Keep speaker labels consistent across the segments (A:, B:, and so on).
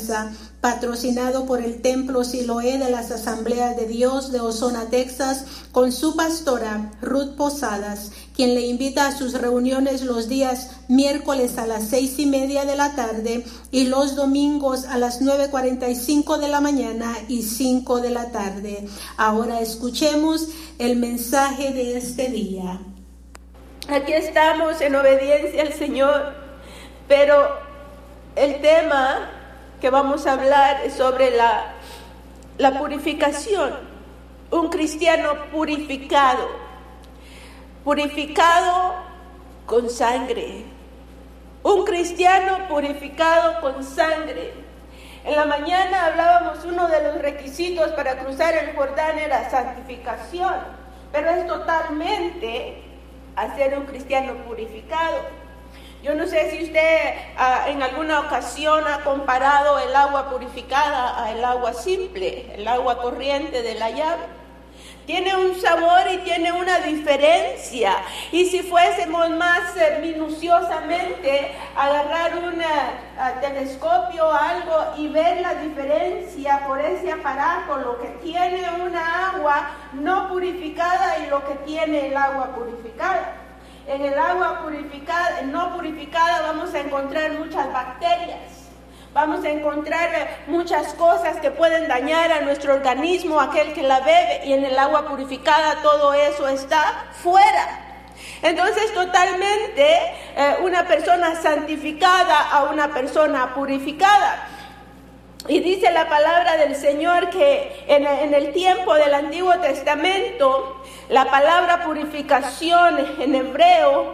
A: Esperanza, patrocinado por el Templo Siloé de las Asambleas de Dios de Ozona, Texas, con su pastora Ruth Posadas, quien le invita a sus reuniones los días miércoles a las 6:30 de la tarde y los domingos a las 9:45 de la mañana y 5 de la tarde. Ahora escuchemos el mensaje de este día.
B: Aquí estamos en obediencia al Señor, pero el tema que vamos a hablar es sobre la purificación. Un cristiano purificado con sangre. Un cristiano purificado con sangre. En la mañana hablábamos, uno de los requisitos para cruzar el Jordán era santificación, pero es totalmente hacer un cristiano purificado. Yo no sé si usted en alguna ocasión ha comparado el agua purificada al agua simple, el agua corriente de la llave. Tiene un sabor y tiene una diferencia. Y si fuésemos más minuciosamente a agarrar un telescopio o algo y ver la diferencia por ese aparato, lo que tiene una agua no purificada y lo que tiene el agua purificada. En el agua purificada, no purificada, vamos a encontrar muchas bacterias. Vamos a encontrar muchas cosas que pueden dañar a nuestro organismo, aquel que la bebe, y en el agua purificada todo eso está fuera. Entonces, totalmente una persona santificada a una persona purificada. Y dice la palabra del Señor que en el tiempo del Antiguo Testamento, la palabra purificación en hebreo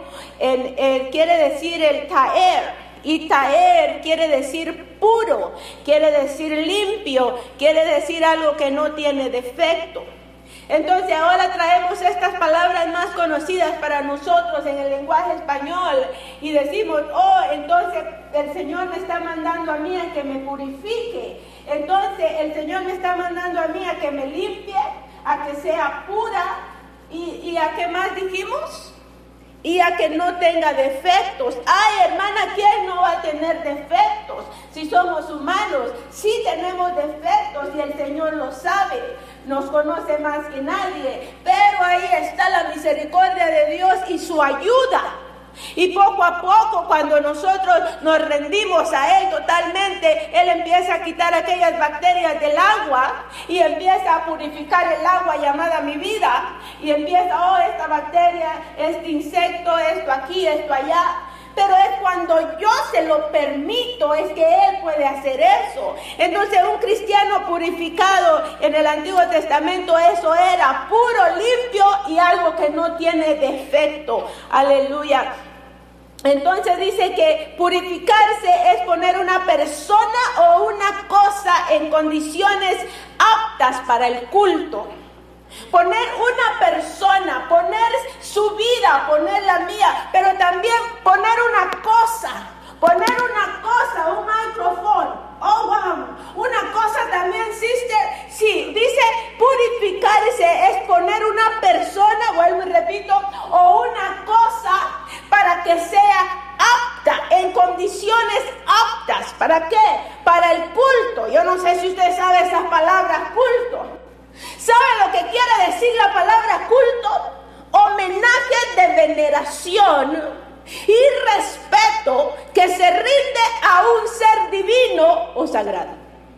B: quiere decir el taer. Y taer quiere decir puro, quiere decir limpio, quiere decir algo que no tiene defecto. Entonces ahora traemos estas palabras más conocidas para nosotros en el lenguaje español y decimos, entonces el Señor me está mandando a mí a que me purifique. Entonces el Señor me está mandando a mí a que me limpie, a que sea pura y a qué más dijimos. Y a que no tenga defectos. Ay, hermana, ¿quién no va a tener defectos? Si somos humanos, sí tenemos defectos y el Señor lo sabe. Nos conoce más que nadie. Pero ahí está la misericordia de Dios y su ayuda. Y poco a poco, cuando nosotros nos rendimos a Él totalmente, Él empieza a quitar aquellas bacterias del agua y empieza a purificar el agua llamada mi vida. Y empieza, esta bacteria, este insecto, esto aquí, esto allá. Pero es cuando yo se lo permito, es que Él puede hacer eso. Entonces un cristiano purificado en el Antiguo Testamento, eso era puro, limpio y algo que no tiene defecto. Aleluya. Entonces dice que purificarse es poner una persona o una cosa en condiciones aptas para el culto. Poner una persona, poner su vida, poner la mía, pero también poner una cosa, un micrófono. Oh, wow, una cosa también, sister, sí, dice purificarse es poner una persona, vuelvo y repito, o una cosa para que sea apta, en condiciones aptas. ¿Para qué? Para el culto. Yo no sé si usted sabe esas palabras, culto. ¿Sabe lo que quiere decir la palabra culto? Homenaje de veneración y respeto que se rinde a un ser divino o sagrado.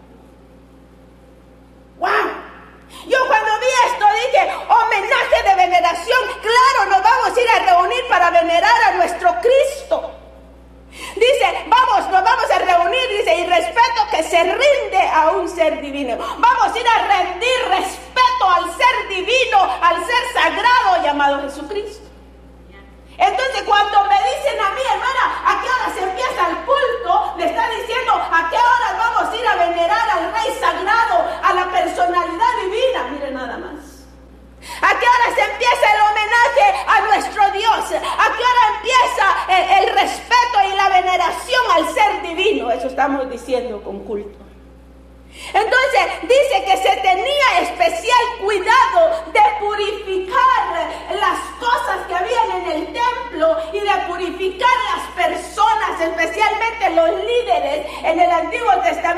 B: ¡Wow! Yo cuando vi esto dije, homenaje de veneración. Claro, nos vamos a ir a reunir para venerar a nuestro Cristo. Dice, nos vamos a reunir, dice, y respeto que se rinde a un ser divino. Vamos a ir a rendir respeto al ser divino, al ser sagrado llamado Jesucristo. Entonces cuando me dicen a mí, hermana, ¿a qué hora se empieza el culto? Me está diciendo, ¿a qué hora vamos a ir a venerar al Rey Sagrado, a la personalidad divina? Mire nada más. ¿A qué hora se empieza el homenaje a nuestro Dios? ¿A qué hora empieza el respeto y la veneración al ser divino? Eso estamos diciendo con culto. Entonces dice que se tenía especial cuidado de purificar las cosas que habían en el templo y de purificar las personas, especialmente los líderes en el Antiguo Testamento.